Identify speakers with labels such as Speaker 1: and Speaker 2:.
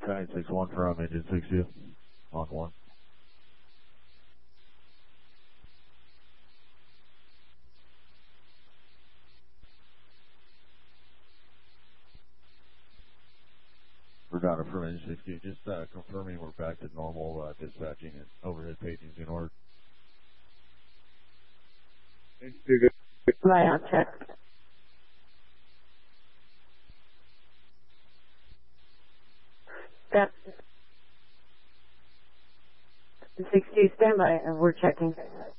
Speaker 1: Sky 61 from engine 60 on 1. Verdana from engine 60, just confirming we're back to normal dispatching and overhead paging in order.
Speaker 2: Right, I'll check. That's 60, standby, and we're checking.